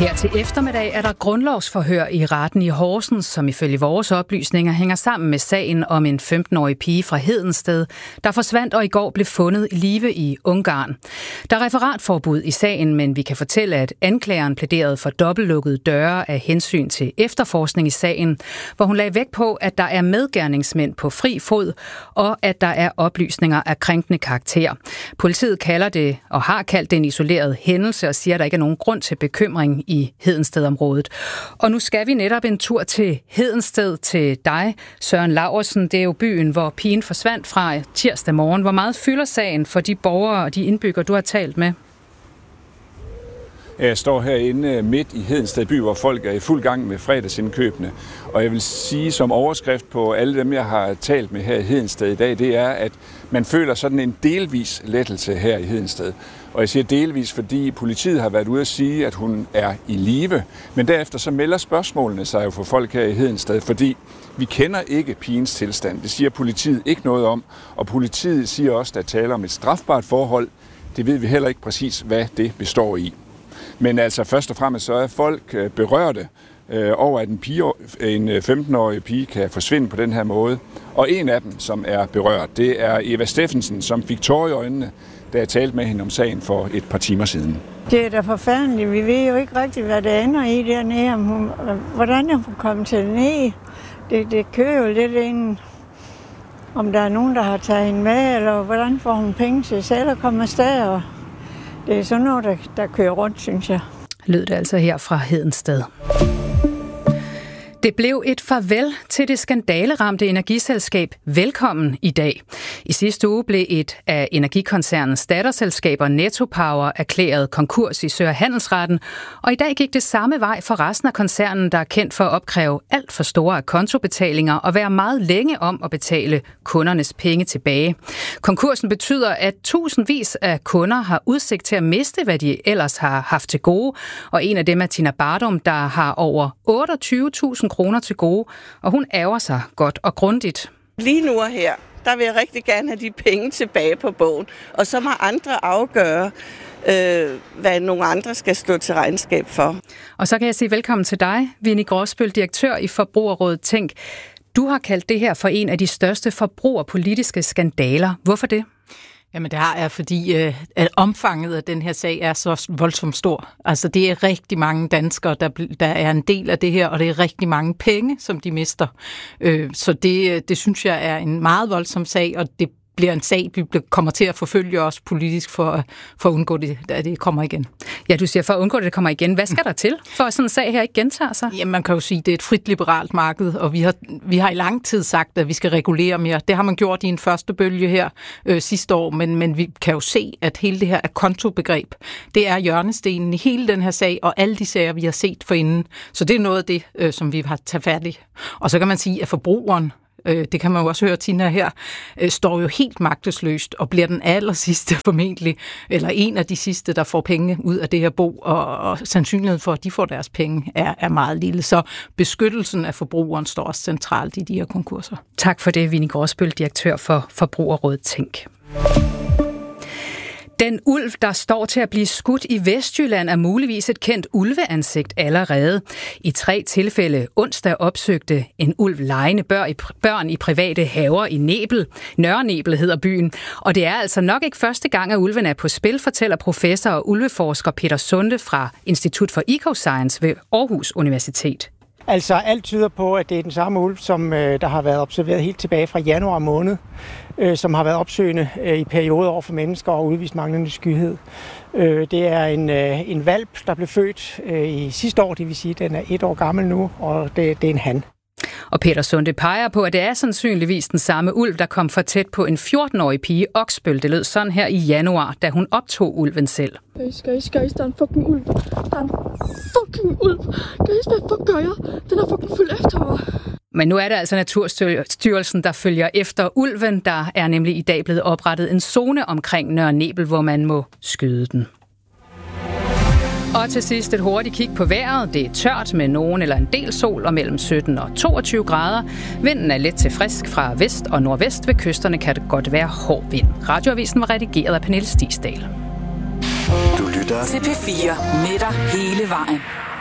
Her til eftermiddag er der grundlovsforhør i retten i Horsens, som ifølge vores oplysninger hænger sammen med sagen om en 15-årig pige fra Hedensted, der forsvandt og i går blev fundet i live i Ungarn. Der er referatforbud i sagen, men vi kan fortælle, at anklageren plæderede for dobbeltlukkede døre af hensyn til efterforskning i sagen, hvor hun lagde vægt på, at der er medgerningsmænd på fri fod, og at der er oplysninger af krænkende karakter. Politiet kalder det, og har kaldt det, en isoleret hændelse, og siger, at der ikke er nogen grund til bekymring i Hedenstedområdet. Og nu skal vi netop en tur til Hedensted til dig, Søren Laursen. Det er jo byen, hvor pigen forsvandt fra tirsdag morgen. Hvor meget fylder sagen for de borgere og de indbyggere, du har talt med? Jeg står herinde midt i Hedensted by, hvor folk er i fuld gang med fredagsindkøbene. Og jeg vil sige som overskrift på alle dem, jeg har talt med her i Hedensted i dag, det er, at man føler sådan en delvis lettelse her i Hedensted. Og jeg siger delvis, fordi politiet har været ude at sige, at hun er i live. Men derefter så melder spørgsmålene sig jo for folk her i Hedensted, fordi vi kender ikke pigens tilstand. Det siger politiet ikke noget om. Og politiet siger også, at der taler om et strafbart forhold. Det ved vi heller ikke præcis, hvad det består i. Men altså først og fremmest så er folk berørte over, at en 15-årig pige kan forsvinde på den her måde. Og en af dem, som er berørt, det er Eva Steffensen, som fik tårer i øjnene, da jeg talte med hende om sagen for et par timer siden. Det er da forfærdeligt. Vi ved jo ikke rigtigt, hvad det ender i dernede. Hvordan er hun kommet til ned? Det kører jo lidt ind, om der er nogen, der har taget hende med, eller hvordan får hun penge til selv at komme afsted. Og det er sådan noget, der kører rundt, synes jeg. Lød det altså her fra Hedensted. Det blev et farvel til det skandaleramte energiselskab Velkommen i dag. I sidste uge blev et af energikoncernens datterselskaber Netto Power erklæret konkurs i Sø- Handelsretten, og i dag gik det samme vej for resten af koncernen, der er kendt for at opkræve alt for store kontobetalinger og være meget længe om at betale kundernes penge tilbage. Konkursen betyder, at tusindvis af kunder har udsigt til at miste, hvad de ellers har haft til gode, og en af dem er Tina Bardum, der har over 28.000 kroner til gode, og hun ærger sig godt og grundigt. Lige nu og her, der vil jeg rigtig gerne have de penge tilbage på bogen, og så må andre afgøre, hvad nogle andre skal stå til regnskab for. Og så kan jeg sige velkommen til dig, Winnie Gråsbøl, direktør i Forbrugerrådet Tænk. Du har kaldt det her for en af de største forbrugerpolitiske skandaler. Hvorfor det? Jamen det har jeg, fordi at omfanget af den her sag er så voldsomt stor. Altså det er rigtig mange danskere, der er en del af det her, og det er rigtig mange penge, som de mister. Så det synes jeg er en meget voldsom sag, og det bliver en sag, vi kommer til at forfølge os politisk for at undgå det, at det kommer igen. Ja, du siger for at undgå det kommer igen. Hvad skal der til, for at sådan en sag her ikke gentager sig? Jamen, man kan jo sige, at det er et frit liberalt marked, og vi har i lang tid sagt, at vi skal regulere mere. Det har man gjort i en første bølge her sidste år, men vi kan jo se, at hele det her kontobegreb, det er hjørnestenen i hele den her sag, og alle de sager, vi har set forinden. Så det er noget af det, som vi har taget fat i. Og så kan man sige, at forbrugeren, det kan man jo også høre Tina her, står jo helt magtesløst og bliver den allersidste formentlig, eller en af de sidste, der får penge ud af det her bo, og sandsynligheden for, at de får deres penge, er meget lille. Så beskyttelsen af forbrugeren står også centralt i de her konkurser. Tak for det, Winnie Gråsbøl, direktør for Forbrugerrådet Tænk. Den ulv, der står til at blive skudt i Vestjylland, er muligvis et kendt ulveansigt allerede. I 3 tilfælde onsdag opsøgte en ulv legende børn i private haver i Nebel. Nørre Nebel hedder byen. Og det er altså nok ikke første gang, at ulven er på spil, fortæller professor og ulveforsker Peter Sunde fra Institut for Ecoscience ved Aarhus Universitet. Altså alt tyder på, at det er den samme ulv, som der har været observeret helt tilbage fra januar måned, som har været opsøgende i perioder over for mennesker og udvist manglende skyhed. Det er en hvalp, der blev født i sidste år, det vil sige, at den er 1 år gammel nu, og det er en han. Og Peter Sunde peger på, at det er sandsynligvis den samme ulv, der kom for tæt på en 14-årig pige Oksbøl. Det lød sådan her i januar, da hun optog ulven selv. Guys, der er en fucking ulv. Der er en fucking ulv. Guys, hvad fuck gør jeg? Den er fucking fuld efter mig. Men nu er det altså Naturstyrelsen, der følger efter ulven. Der er nemlig i dag blevet oprettet en zone omkring Nørre Nebel, hvor man må skyde den. Og til sidst et hurtigt kig på vejret. Det er tørt med nogen eller en del sol og mellem 17 og 22 grader. Vinden er let til frisk fra vest og nordvest. Ved kysterne kan det godt være hård vind. Radioavisen var redigeret af Pernille Stigsdal. Du lytter til P4 med dig hele vejen.